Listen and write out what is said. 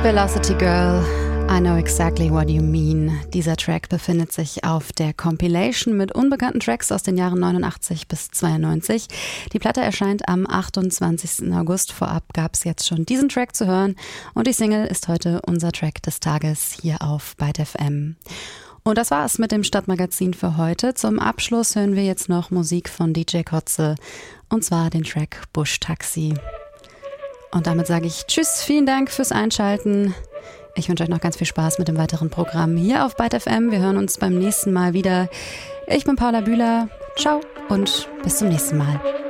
Velocity Girl, I know exactly what you mean. Dieser Track befindet sich auf der Compilation mit unbekannten Tracks aus den Jahren 89 bis 92. Die Platte erscheint am 28. August. Vorab gab es jetzt schon diesen Track zu hören und die Single ist heute unser Track des Tages hier auf Byte FM. Und das war's mit dem Stadtmagazin für heute. Zum Abschluss hören wir jetzt noch Musik von DJ Kotze und zwar den Track Busch Taxi. Und damit sage ich Tschüss, vielen Dank fürs Einschalten. Ich wünsche euch noch ganz viel Spaß mit dem weiteren Programm hier auf Byte FM. Wir hören uns beim nächsten Mal wieder. Ich bin Paula Bühler. Ciao und bis zum nächsten Mal.